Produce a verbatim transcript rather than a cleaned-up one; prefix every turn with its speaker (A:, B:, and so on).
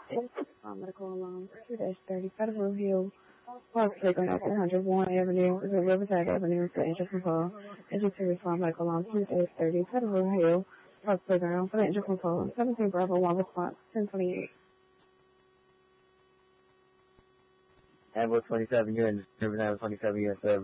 A: Um, medical alarm two dash thirty Federal Hill Park Playground at one oh one Avenue, is a Riverside Avenue for injured control. Injured to respond medical alarm two dash thirty Federal Hill Park Playground for the injured control. seventeen Bravo one response ten twenty-eight.
B: Ambulance twenty-seven, you're in Riverside twenty-seven, you're in service.